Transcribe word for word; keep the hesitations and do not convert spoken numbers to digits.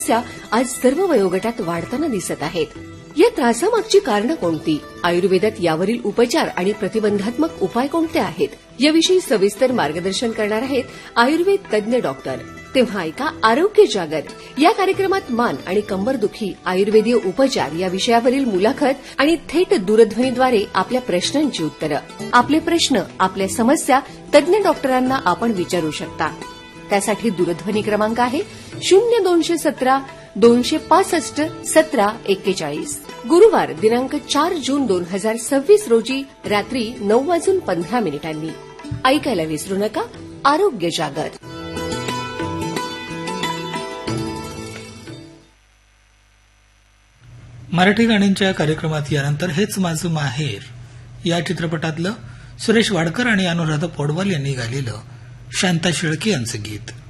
समस्या आज सर्व वयोगटात वाढताना दिसत आहेत. या त्रासामागची कारणं कोणती, आयुर्वेदात यावरील उपचार आणि प्रतिबंधात्मक उपाय कोणते आहेत, याविषयी सविस्तर मार्गदर्शन करणार आहेत आयुर्वेद तज्ञ डॉक्टर. तेव्हा ऐका आरोग्य जागर या कार्यक्रमात मान आणि कंबरदुखी, आयुर्वेदीय उपचार या विषयावरील मुलाखत आणि थेट दूरध्वनीद्वारे आपल्या प्रश्नांची उत्तरं. आपले प्रश्न, आपल्या समस्या तज्ञ डॉक्टरांना आपण विचारू शकता. त्यासाठी दूरध्वनी क्रमांक आहे शून्य दोनशे सतरा दोनशे पासष्ट सतरा एक्केचाळीस. गुरुवार दिनांक चार जून दोन हजार सव्वीस रोजी रात्री नऊ वाजून पंधरा मिनिटांनी. ऐकायला विसरू नका आरोग्य जागर. मराठी गाण्यांच्या कार्यक्रमात यानंतर हेच माझं माहेर या चित्रपटातलं सुरेश वाडकर आणि अनुराधा पौडवाल यांनी गायलेलं शांता शेळके यांचं गीत.